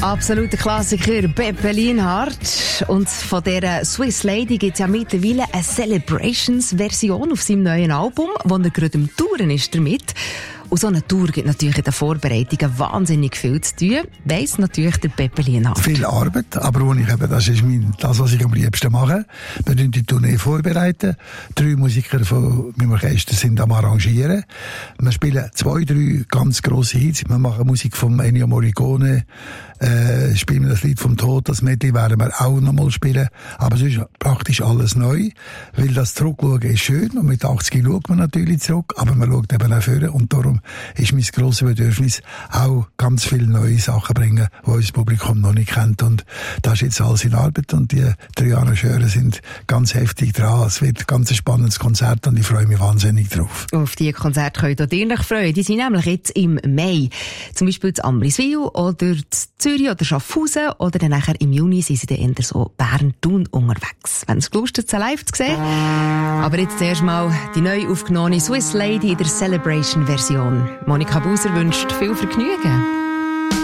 Absoluter Klassiker, Beppe Lienhardt. Und von dieser Swiss Lady gibt es ja mittlerweile eine Celebrations-Version auf seinem neuen Album, wo er gerade am Touren ist damit. Und so eine Tour gibt natürlich in den Vorbereitungen wahnsinnig viel zu tun. Weiss natürlich der Beppe Lienhardt. Viel Arbeit, aber das ist das, was ich am liebsten mache. Wir die Tournee vorbereiten. 3 Musiker von meinem Orchester sind am Arrangieren. Wir spielen 2, 3 ganz grosse Hits. Wir machen Musik von Ennio Morricone, spielen wir das Lied vom Tod, das Medley werden wir auch nochmal spielen. Aber es ist praktisch alles neu, weil das Zurückschauen ist schön und mit 80 schaut man natürlich zurück, aber man schaut eben auch vorne und darum ist mein grosses Bedürfnis, auch ganz viele neue Sachen bringen, die unser Publikum noch nicht kennt. Und das ist jetzt alles in Arbeit und die 3 Arrangeure sind ganz heftig dran. Es wird ein ganz spannendes Konzert und ich freue mich wahnsinnig drauf. Auf diese Konzerte könnt ihr euch freuen. Die sind nämlich jetzt im Mai. Zum Beispiel in Amriswil oder in Zürich oder Schaffhausen oder dann nachher im Juni sind sie dann eher so Bern-Thun unterwegs. Wenn es Lust hat, live zu sehen. Aber jetzt zuerst mal die neu aufgenommene Swiss Lady in der Celebration-Version. Monika Buser wünscht viel Vergnügen.